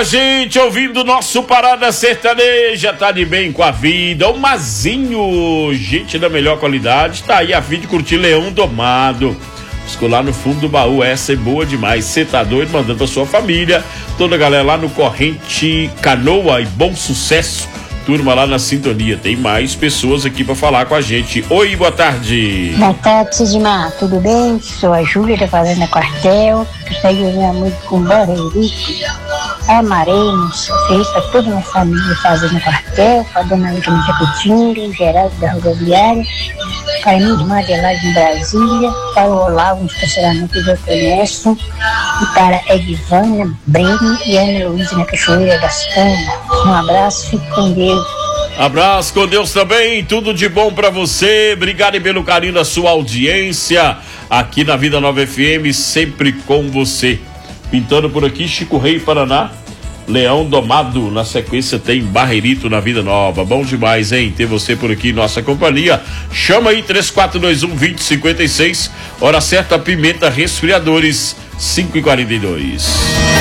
Gente, ouvindo nosso Parada Sertaneja, tá de bem com a vida. O Mazinho, gente da melhor qualidade, tá aí a fim de curtir Leão Domado. Ficou lá no fundo do baú, essa é boa demais. Cê tá doido, mandando pra sua família. Toda a galera lá no Corrente Canoa e Bom Sucesso. Turma lá na sintonia. Tem mais pessoas aqui pra falar com a gente. Oi, boa tarde. Boa tarde, Sidmar. Tudo bem? Sou a Júlia da Fazenda Quartel. Gostaria de ouvir a música com Barreirique. Amaremos. Feliz pra toda a minha família Fazenda Quartel. Pra dona Lúcia no Jacutinga, o Geraldo da Rodoviária. Para a minha irmã Adelaide em Brasília. Para o Olavo, um estacionamento que eu conheço. E para Edivânia, Breno e Ana Luísa na Cachoeira das Canas. Um abraço, fique com Deus. Abraço com Deus também, tudo de bom pra você. Obrigado pelo carinho da sua audiência aqui na Vida Nova FM, sempre com você. Pintando por aqui, Chico Rei, Paraná, Leão Domado. Na sequência tem Barreirito na Vida Nova. Bom demais, hein? Ter você por aqui, nossa companhia. Chama aí 3421-2056. Hora certa, Pimenta Resfriadores, 5h42.